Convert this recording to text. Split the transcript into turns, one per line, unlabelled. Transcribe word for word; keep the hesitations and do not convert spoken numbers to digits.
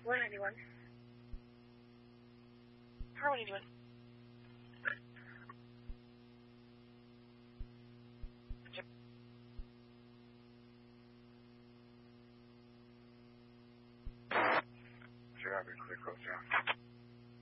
one ninety-one.
How are you doing?
Sure, I've been clear, Coach John.